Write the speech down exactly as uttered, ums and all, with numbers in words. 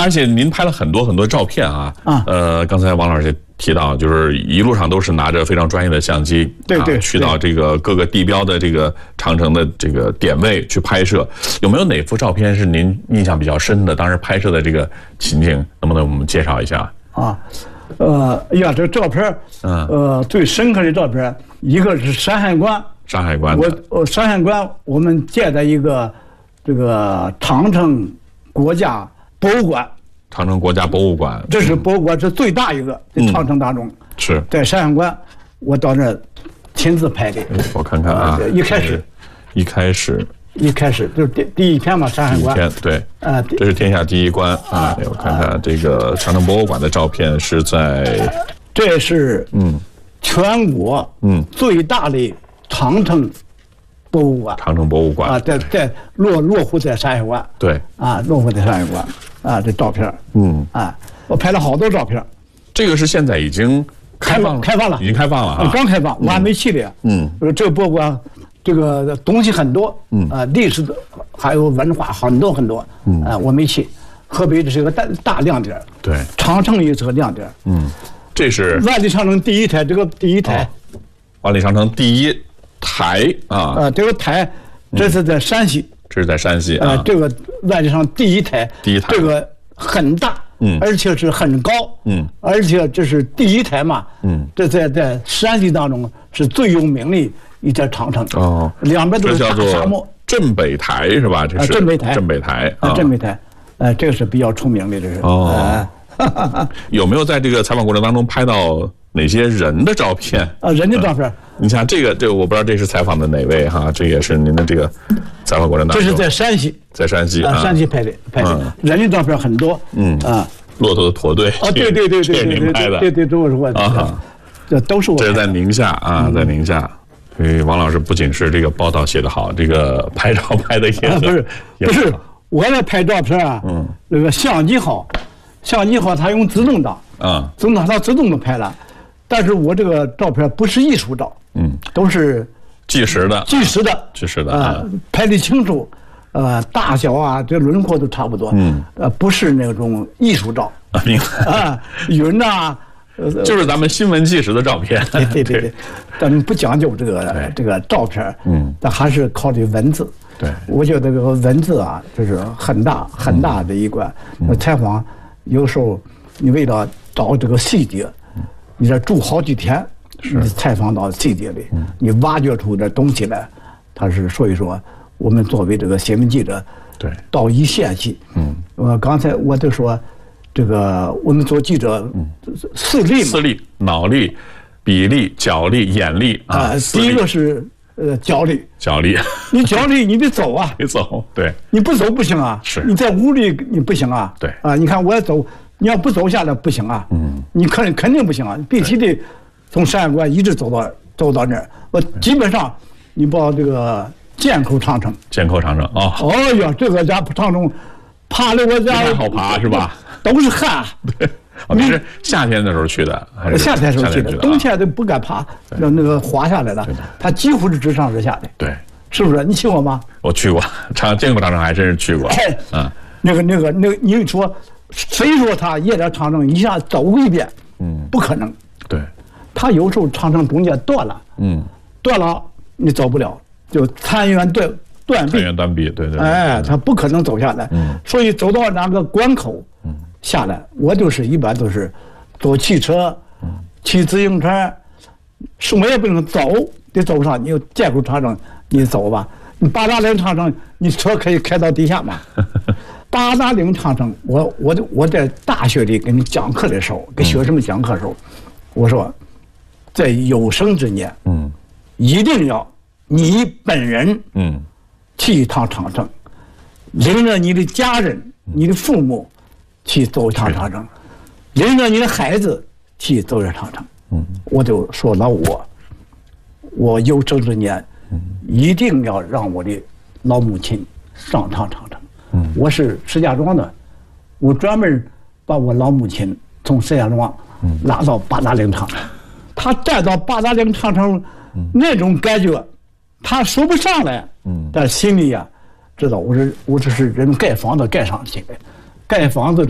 而且您拍了很多很多照片啊，啊，呃，刚才王老师提到，就是一路上都是拿着非常专业的相机， 对对， 啊、去到这个各个地标的这个长城的这个点位去拍摄。有没有哪幅照片是您印象比较深的？当时拍摄的这个情景，能不能我们介绍一下？ 啊，呃，哎呀，这个照片，嗯，呃，最深刻的照片，一个是山海关， 山海关， 我我山海关我们建在一个这个长城国家博物馆。 长城国家博物馆， 这是博物馆是最大一个，在长城当中， 嗯、是在山海关，我到那亲自拍的。 我看看啊， 一开始， 一开始， 一开始就是第第一篇嘛，山海关。 第一篇对， 啊， 这是天下第一关啊！我看看这个长城博物馆的照片是在， 这是嗯，全国嗯最大的长城博物馆。 长城博物馆啊，在在落落户在山海关。 对， 啊，落户在山海关。啊，这照片，嗯，啊，我拍了好多照片。 这个是现在已经开放了， 开放了， 已经开放了啊， 刚开放，我还没去呢。嗯，这个博物馆，这个东西很多，嗯，啊，历史的还有文化很多很多，嗯，啊，我没去。河北这是个大大亮点， 对， 长城也是个亮点， 嗯，这是万里长城第一台，这个第一台， 万里长城第一台啊， 啊，这个台，这是在山西。 这是在山西啊， 这个万里长城第一台， 第一台， 这个很大，嗯，而且是很高，嗯，而且这是第一台嘛，嗯，这在在山西当中是最有名的一条长城哦，两边都是大沙漠。 镇北台是吧？这是镇北台， 镇北台啊，镇北台，呃，这个是比较出名的，这是哦。有没有在这个采访过程当中拍到哪些人的照片啊？人的照片， 你像这个，这个我不知道这是采访的哪位哈，这也是您的这个采访过程当中。 这是在山西， 在山西啊，山西拍的，拍的人的照片很多，嗯啊， 骆驼的驼队啊，对对对对对对对对对，都是我啊，这都是我。 这是在宁夏啊，在宁夏。所以王老师不仅是这个报道写得好，这个拍照拍的也不是不是，我在拍照片啊，嗯，那个相机好。相机好，它用自动挡啊，自动挡它自动的拍了，但是我这个照片不是艺术照，嗯，都是纪实的， 纪实的， 纪实的啊， 拍得清楚，呃，大小啊，这轮廓都差不多，嗯，呃，不是那种艺术照啊，明白啊，云呐， 就是咱们新闻纪实的照片， 对对对对，咱们不讲究这个这个照片，嗯，但还是靠这文字， 对， 我觉得这个文字啊，就是很大很大的一关，采访。有时候你为了找这个细节，你这住好几天，你采访到细节里，你挖掘出这东西来，他是所以说我们作为这个新闻记者， 对， 到一线去，嗯，我刚才我就说，这个我们做记者，视力嘛， 视力、脑力、笔力、脚力、眼力啊， 第一个是。呃，脚力， 脚力， 你脚力你得走啊， 得走，对， 你不走不行啊， 是， 你在屋里你不行啊， 对， 啊，你看我要走，你要不走下来不行啊，嗯，你肯肯定不行啊，必须得从山海关一直走到走到那儿，我基本上你报这个剑口长城， 剑口长城啊， 哦呀，这个家长城爬的我家太好爬是吧？ 都是汗， 对。哦，你是夏天的时候去的，还是夏天时候去的？冬天都不敢爬，那那个滑下来了，它几乎是直上直下的。 对， 是不是？你去过吗？ 我去过，长剑口长城还真是去过。 嗯，那个那个那个，你说谁说他沿着长城一下走一遍？嗯，不可能。 对， 他有时候长城中间断了，嗯，断了你走不了，就残垣断断壁。 残垣断壁，对对。 哎，他不可能走下来。嗯，所以走到那个关口。嗯。下来，我就是一般都是坐汽车、骑自行车，什么也不能走，得走上。你有剑口长城，你走吧。你八达岭长城，你车可以开到地下嘛。八达岭长城，我我我在大学里给你讲课的时候，给学生们讲课的时候，我说，在有生之年，嗯，一定要你本人，嗯，去一趟长城，领着你的家人、你的父母。去走一趟长城，领着你的孩子去走一趟长城。嗯，我就说了我，我有生之年，一定要让我的老母亲上趟长城。嗯，我是石家庄的，我专门把我老母亲从石家庄拉到八达岭长城，她站到八达岭长城那种感觉，她说不上来。嗯，但心里呀，知道我是我这是人盖房子盖上去的，盖房子。